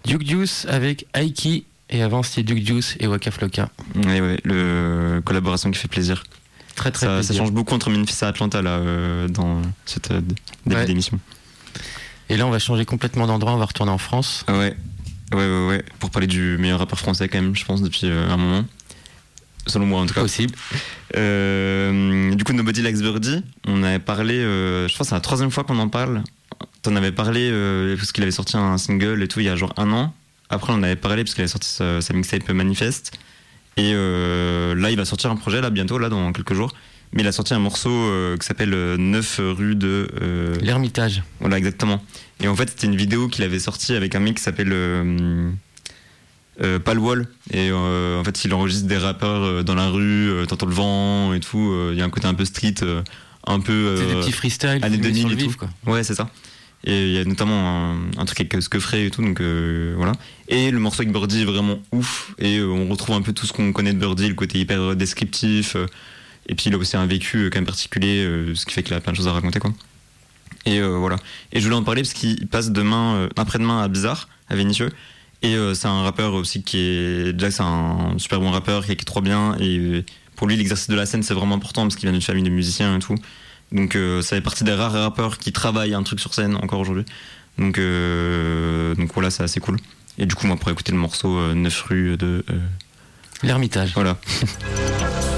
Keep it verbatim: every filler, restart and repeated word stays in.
Duke Deuce avec Aiki, et avant c'était Duke Deuce et Waka Flocka. Ouais, ouais, le collaboration qui fait plaisir. Très très ça, plaisir. Ça change beaucoup entre Memphis et Atlanta là, euh, dans cette euh, début ouais. d'émission. Et là on va changer complètement d'endroit, on va retourner en France. Ouais, ouais, ouais, ouais. Pour parler du meilleur rappeur français quand même, je pense, depuis euh, un moment. Selon moi en tout cas. Possible. Euh, du coup, Nobody Likes Birdie, on avait parlé, euh, je pense que c'est la troisième fois qu'on en parle. T'en avais parlé euh, parce qu'il avait sorti un single et tout il y a genre un an. Après, on en avait parlé parce qu'il avait sorti sa, sa mixtape Manifeste. Et euh, là, il va sortir un projet là bientôt, là dans quelques jours. Mais il a sorti un morceau euh, qui s'appelle euh, neuf rue de euh... l'Ermitage. Voilà, exactement. Et en fait, c'était une vidéo qu'il avait sortie avec un mec qui s'appelle euh, euh, Palwall. Et euh, en fait, il enregistre des rappeurs euh, dans la rue, euh, t'entends le vent et tout. Il euh, y a un côté un peu street, euh, un peu. Euh, c'est des petits freestyles. Années deux mille et vif, tout. Quoi. Ouais, c'est ça. Et il y a notamment un, un truc avec Scuffrey et tout, donc euh, voilà. Et le morceau avec Birdie est vraiment ouf. Et euh, on retrouve un peu tout ce qu'on connaît de Birdie, le côté hyper descriptif. Euh, et puis il a aussi un vécu euh, quand même particulier, euh, ce qui fait qu'il a plein de choses à raconter, quoi. Et euh, voilà. Et je voulais en parler parce qu'il passe demain, euh, après-demain à Bizarre, à Vénissieux. Et euh, c'est un rappeur aussi qui est. Déjà, c'est un super bon rappeur qui est trop bien. Et euh, pour lui, l'exercice de la scène, c'est vraiment important parce qu'il vient d'une famille de musiciens et tout. Donc euh, ça fait partie des rares rappeurs qui travaillent un truc sur scène encore aujourd'hui. Donc, euh, donc voilà, c'est assez cool. Et du coup, moi, pour écouter le morceau euh, neuf rue de... Euh... l'Ermitage. Voilà.